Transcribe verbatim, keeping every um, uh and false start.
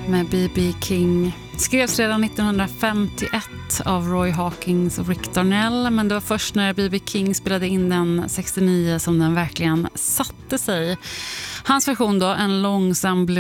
med B B King. Skrevs redan nittonhundrafemtioett av Roy Hawkins och Rick Darnell, men det var först när B B King spelade in den sextionio som den verkligen satte sig. Hans version då, en långsam blues